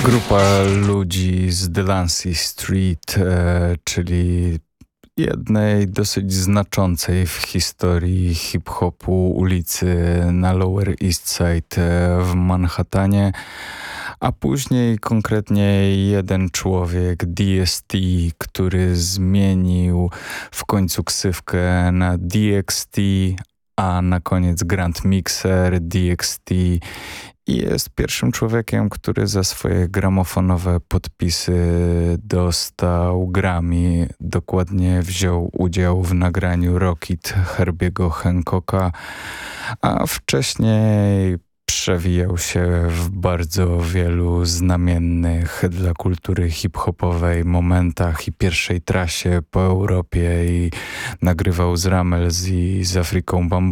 Grupa ludzi z Delancey Street, czyli jednej dosyć znaczącej w historii hip-hopu ulicy na Lower East Side w Manhattanie, a później konkretnie jeden człowiek, DST, który zmienił w końcu ksywkę na DXT, a na koniec Grand Mixer DXT. I jest pierwszym człowiekiem, który za swoje gramofonowe podpisy dostał Grammy. Dokładnie wziął udział w nagraniu Rocket Herbiego Hancocka, a wcześniej przewijał się w bardzo wielu znamiennych dla kultury hip-hopowej momentach i pierwszej trasie po Europie i nagrywał z Ramels i z Afriką Bambaataa.